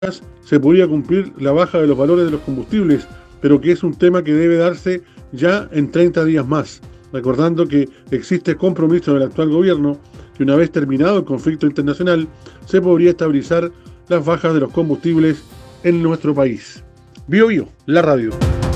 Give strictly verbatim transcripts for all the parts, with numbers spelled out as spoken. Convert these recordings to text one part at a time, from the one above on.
se podría cumplir la baja de los valores de los combustibles, pero que es un tema que debe darse ya en treinta días más, recordando que existe compromiso del actual gobierno que una vez terminado el conflicto internacional se podría estabilizar las bajas de los combustibles en nuestro país. Bio Bio, la radio.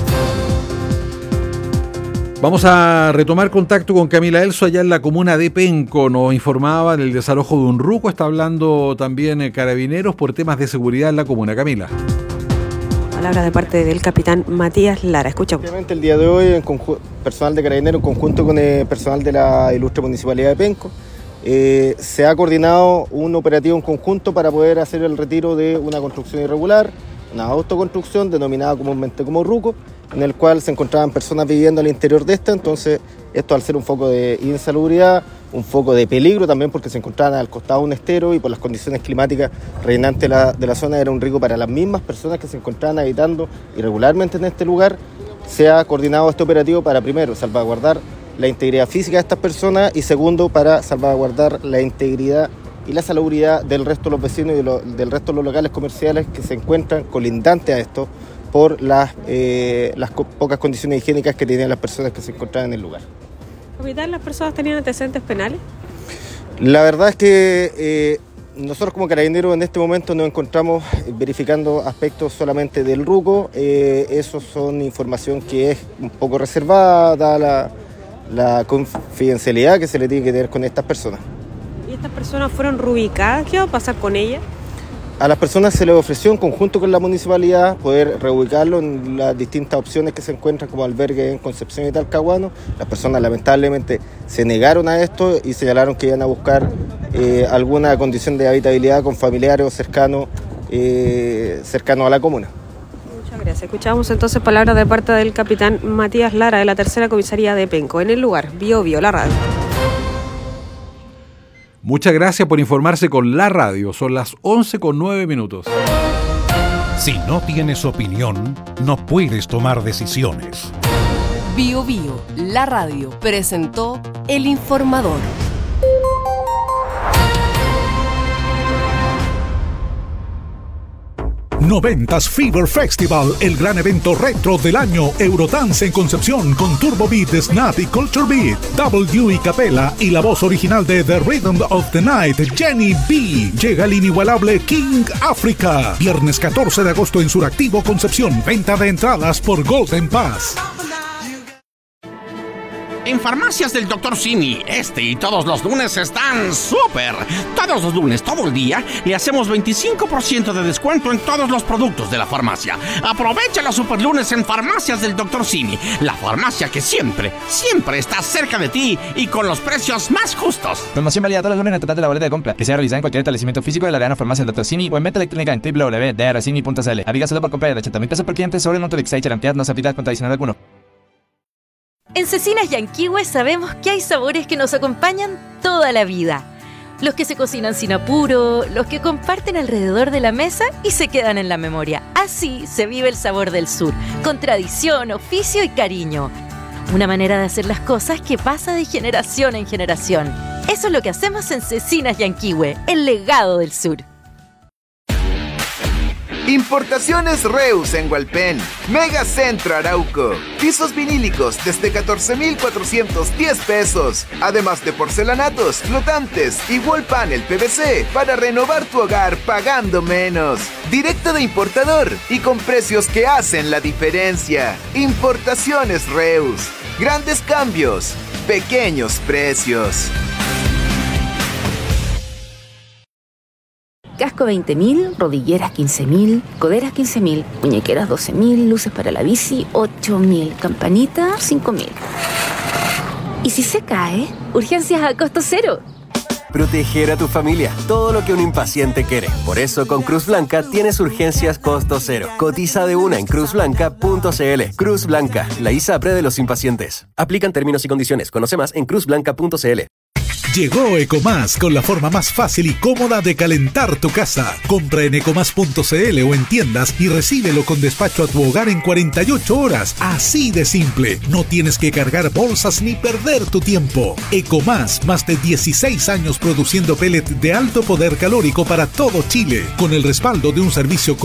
Vamos a retomar contacto con Camila Elso allá en la comuna de Penco. Nos informaba del desalojo de un ruco. Está hablando también eh, Carabineros por temas de seguridad en la comuna. Camila. Palabra de parte del capitán Matías Lara. Escucha. Obviamente el día de hoy, en conju- personal de Carabineros en conjunto con el personal de la ilustre Municipalidad de Penco, eh, se ha coordinado un operativo en conjunto para poder hacer el retiro de una construcción irregular, una autoconstrucción denominada comúnmente como ruco, en el cual se encontraban personas viviendo al interior de esta. Entonces esto, al ser un foco de insalubridad, un foco de peligro también porque se encontraban al costado de un estero y por las condiciones climáticas reinantes de la, de la zona, era un riesgo para las mismas personas que se encontraban habitando irregularmente en este lugar. Se ha coordinado este operativo para, primero, salvaguardar la integridad física de estas personas y, segundo, para salvaguardar la integridad y la salubridad del resto de los vecinos y de lo, del resto de los locales comerciales que se encuentran colindantes a esto por las, eh, las co- pocas condiciones higiénicas que tenían las personas que se encontraban en el lugar. ¿Capitán, las personas tenían antecedentes penales? La verdad es que eh, nosotros como Carabineros en este momento nos encontramos verificando aspectos solamente del ruco. Eh, eso son información que es un poco reservada, dada la, la confidencialidad que se le tiene que tener con estas personas. ¿Y estas personas fueron reubicadas? ¿Qué va a pasar con ellas? A las personas se les ofreció en conjunto con la municipalidad poder reubicarlo en las distintas opciones que se encuentran como albergue en Concepción y Talcahuano. Las personas lamentablemente se negaron a esto y señalaron que iban a buscar eh, alguna condición de habitabilidad con familiares o cercanos eh, cercano a la comuna. Muchas gracias. Escuchamos entonces palabras de parte del capitán Matías Lara de la tercera comisaría de Penco. En el lugar, Bio Bio, la radio. Muchas gracias por informarse con la radio. Son las once con nueve minutos. Si no tienes opinión, no puedes tomar decisiones. Bio Bio, la radio, presentó El Informador. noventas Fever Festival, el gran evento retro del año. Eurodance en Concepción con Turbo Beat, Snap y Culture Beat. W y Capela y la voz original de The Rhythm of the Night, Jenny B. Llega el inigualable King Africa. Viernes catorce de agosto en Suractivo, Concepción. Venta de entradas por Golden Pass. En Farmacias del doctor Simi, este y todos los lunes están súper. Todos los lunes, todo el día, le hacemos veinticinco por ciento de descuento en todos los productos de la farmacia. Aprovecha los super lunes en Farmacias del doctor Simi, la farmacia que siempre, siempre está cerca de ti y con los precios más justos. Promoción válida todos los lunes en el total de la boleta de compra, que sea realizada en cualquier establecimiento físico de la Arena Farmacia del doctor Simi o en venta electrónica en w w w punto d r simi punto c l. Aviga solo por comprar de ochenta mil pesos por cliente sobre el monto de X I H no se aplica con tradicional alguno. En Cecinas Yanquihue sabemos que hay sabores que nos acompañan toda la vida. Los que se cocinan sin apuro, los que comparten alrededor de la mesa y se quedan en la memoria. Así se vive el sabor del sur, con tradición, oficio y cariño. Una manera de hacer las cosas que pasa de generación en generación. Eso es lo que hacemos en Cecinas Yanquihue, el legado del sur. Importaciones Reus en Hualpén, Megacentro Arauco, pisos vinílicos desde catorce mil cuatrocientos diez pesos, además de porcelanatos, flotantes y wall panel P V C para renovar tu hogar pagando menos. Directo de importador y con precios que hacen la diferencia. Importaciones Reus, grandes cambios, pequeños precios. Casco veinte mil, rodilleras quince mil, coderas quince mil, muñequeras doce mil, luces para la bici ocho mil, campanita cinco mil. ¿Y si se cae? Urgencias a costo cero. Proteger a tu familia, todo lo que un impaciente quiere. Por eso con Cruz Blanca tienes urgencias costo cero. Cotiza de una en cruz blanca punto c l. Cruz Blanca, la ISAPRE de los impacientes. Aplican términos y condiciones. Conoce más en cruz blanca punto c l. Llegó Ecomás con la forma más fácil y cómoda de calentar tu casa. Compra en ecomás punto cl o en tiendas y recíbelo con despacho a tu hogar en cuarenta y ocho horas. Así de simple. No tienes que cargar bolsas ni perder tu tiempo. Ecomás, más de dieciséis años produciendo pellet de alto poder calórico para todo Chile, con el respaldo de un servicio